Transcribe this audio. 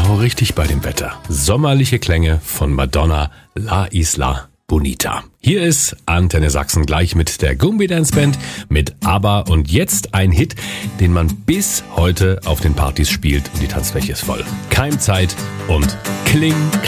richtig bei dem Wetter. Sommerliche Klänge von Madonna, La Isla Bonita. Hier ist Antenne Sachsen gleich mit der Gumbi Dance Band mit ABBA und jetzt ein Hit, den man bis heute auf den Partys spielt und die Tanzfläche ist voll. Keimzeit und Kling, Kling.